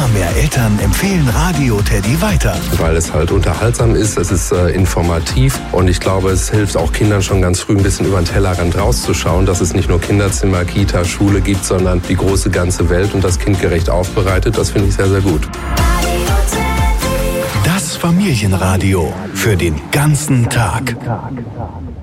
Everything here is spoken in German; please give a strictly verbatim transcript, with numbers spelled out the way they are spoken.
mehr Eltern empfehlen Radio Teddy weiter. Weil es halt unterhaltsam ist, es ist äh, informativ und ich glaube, es hilft auch Kindern schon ganz früh ein bisschen über den Tellerrand rauszuschauen, dass es nicht nur Kinderzimmer, Kita, Schule gibt, sondern die große ganze Welt und das kindgerecht aufbereitet. Das finde ich sehr, sehr gut. Das Familienradio für den ganzen Tag.